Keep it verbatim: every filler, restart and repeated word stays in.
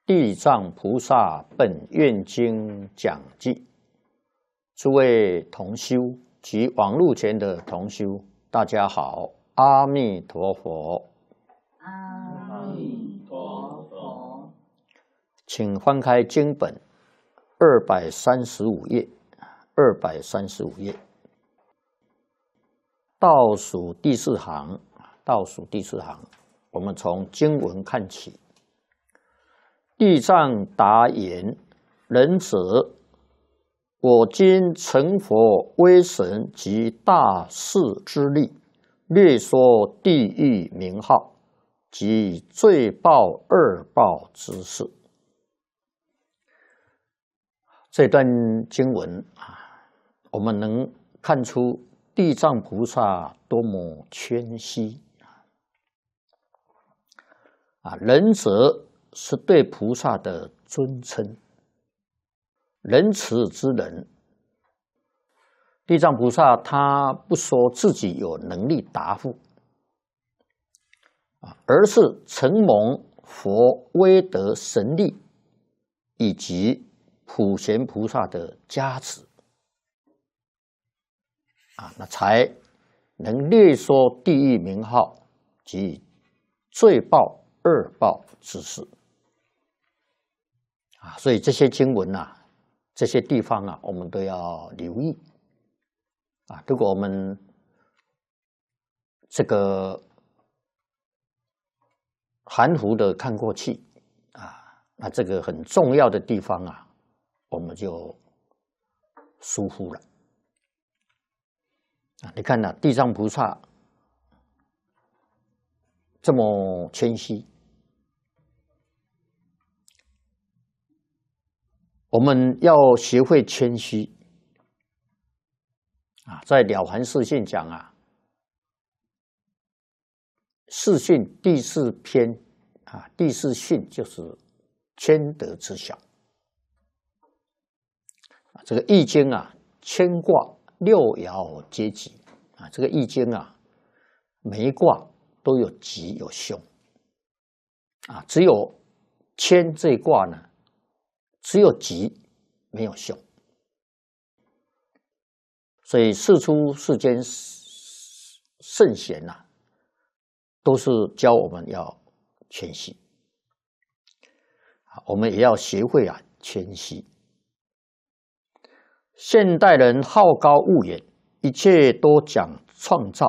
地藏菩萨本愿经讲记，诸位同修及网络前的同修，大家好，阿弥陀佛。 阿弥陀佛。 请翻开经本二百三十五页，二百三十五页，倒数第四行，倒数第四行，我们从经文看起。地藏答言：仁者，我今成佛威神及大士之力，略说地狱名号及罪报二报之事。这段经文啊，我们能看出地藏菩萨多么谦虚啊！仁者是对菩萨的尊称，仁慈之人。地藏菩萨他不说自己有能力答复，而是承蒙佛威德神力以及普贤菩萨的加持，啊，那才能略说地狱名号及罪报二报之事。啊，所以这些经文啊，这些地方啊，我们都要留意。啊，如果我们这个含糊的看过去啊，那这个很重要的地方啊，我们就疏忽了。啊，你看呐，地藏菩萨这么谦虚。我们要学会谦虚啊，在《了凡四训》讲啊，四训第四篇啊，第四训就是谦德之小。这个《易经》啊，乾卦六爻皆吉啊，这个《易经》啊，每一卦都有吉有凶啊，只有谦这一卦呢，只有吉没有凶，所以世出世间圣贤呐、啊，都是教我们要谦虚，我们也要学会啊谦虚。现代人好高骛远，一切都讲创造，